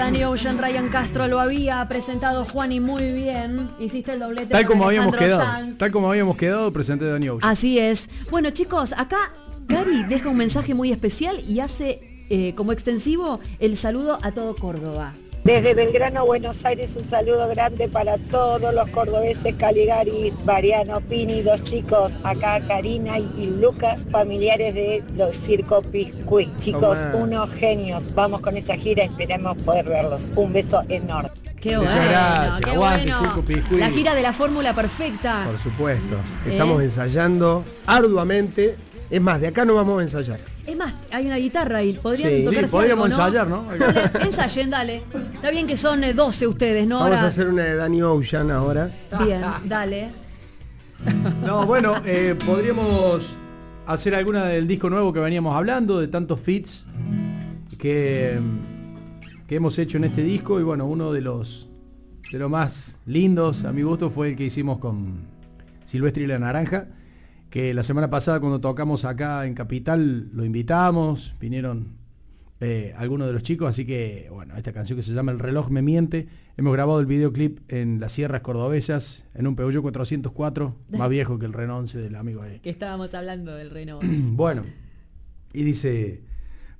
Danny Ocean, Ryan Castro, lo había presentado Juani muy bien. Hiciste el doblete tal como con habíamos Alejandro quedado. Sanz. Tal como habíamos quedado, presenté a Danny Ocean. Así es. Bueno, chicos, acá Cari deja un mensaje muy especial y hace como extensivo el saludo a todo Córdoba. Desde Belgrano, Buenos Aires, un saludo grande para todos los cordobeses, Caligaris, Mariano, Pini, dos chicos, acá Karina y Lucas, familiares de los Circo Piscuí. Chicos, unos genios, vamos con esa gira, esperemos poder verlos. Un beso enorme. Qué Muchas bueno, gracias. qué Aguante, bueno. Circo Piscuí. La gira de la fórmula perfecta. Por supuesto. Estamos ensayando arduamente. Es más, de acá no vamos a ensayar. Es más, hay una guitarra y podrían Sí, tocarse podríamos algo, ¿no? ensayar, ¿no? Dale, ensayen, dale. Está bien que son 12 ustedes, ¿no? Vamos Ahora, a hacer una de Danny Ocean ahora. bien, dale. No, bueno, podríamos hacer alguna del disco nuevo que veníamos hablando, de tantos feats que hemos hecho en este disco. Y bueno, uno de los más lindos, a mi gusto, fue el que hicimos con Silvestre y la Naranja, que la semana pasada cuando tocamos acá en Capital lo invitamos, vinieron algunos de los chicos, así que bueno, esta canción que se llama El reloj me miente, hemos grabado el videoclip en las sierras cordobesas, en un Peugeot 404, más viejo que el Renault 11 del amigo ahí. Que estábamos hablando del Renault. Bueno, y dice: